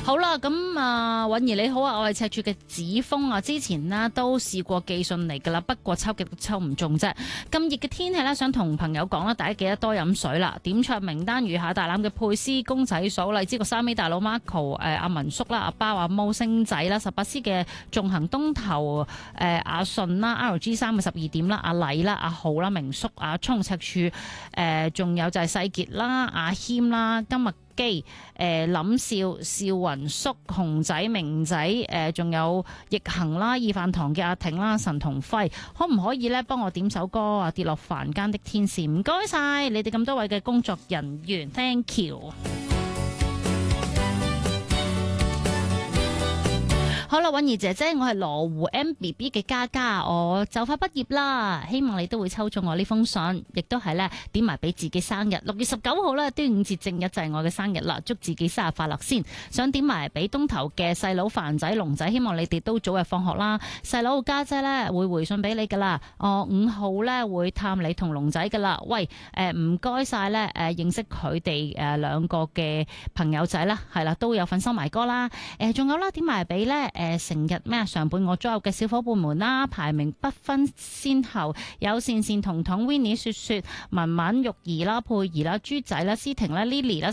好啦，咁允兒你好啊，我係赤柱嘅子峰啊，之前呢都試過寄信嚟噶啦，不過抽極都抽唔中啫。咁熱嘅天氣呢，想同朋友講啦，大家記得多飲水啦。點唱名單如下：大欖嘅佩斯公仔嫂，荔枝個三尾大佬 Marco，阿文叔啦，阿包阿毛星仔啦，18C嘅縱行東頭，阿順啦 ，RG3嘅12點啦，阿禮啦，阿浩啦，明叔，阿聰赤柱，仲有就係世傑啦，阿謙啦，今日基林少少雲叔熊仔明仔仲有逆行啦，二飯堂嘅阿挺啦，陳同輝，可唔可以咧幫我點首歌啊？跌落凡間的天使，唔該晒你哋咁多位嘅工作人員 ，thank you。好啦，允兒姐姐，我係羅湖 MBB 嘅嘉嘉，我就快畢業啦，希望你都會抽中我呢封信，亦都係咧點埋俾自己生日，6月19號咧端午節正日就係我嘅生日啦，祝自己生日快樂先。想點埋俾東頭嘅細佬凡仔龍仔，希望你哋都早日放學啦。細佬家姐咧會回信俾你噶啦，我5號咧會探你同龍仔噶啦。喂，唔該晒咧，認識佢哋兩個嘅朋友仔啦，係啦，都有份收埋歌啦。仲有啦，點埋俾咧成日咩常伴我左右嘅小伙伴們啦，排名不分先後，有善善彤彤 Winnie 雪雪文文玉兒啦、佩兒啦、豬仔啦、思婷啦、Lily 啦、